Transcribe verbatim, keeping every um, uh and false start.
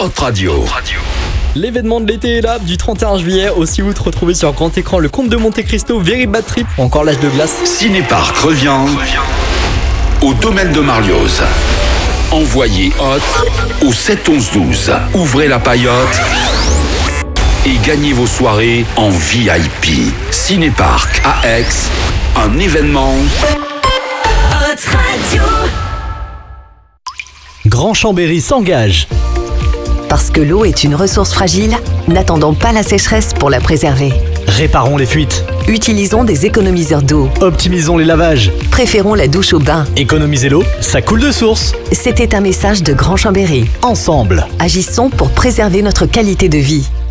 Hot Radio. L'événement de l'été est là, du trente et un juillet au six août, retrouvez sur grand écran le Comte de Monte Cristo, Very Bad Trip ou encore l'Âge de glace. Cinéparc revient au domaine de Marlioz. Envoyez Hot au sept onze douze. Ouvrez la paillote et gagnez vos soirées en V I P. Cinéparc à Aix, un événement Hot Radio. Grand Chambéry s'engage. Parce que l'eau est une ressource fragile, n'attendons pas la sécheresse pour la préserver. Réparons les fuites. Utilisons des économiseurs d'eau. Optimisons les lavages. Préférons la douche au bain. Économiser l'eau, ça coule de source. C'était un message de Grand Chambéry. Ensemble. Agissons pour préserver notre qualité de vie.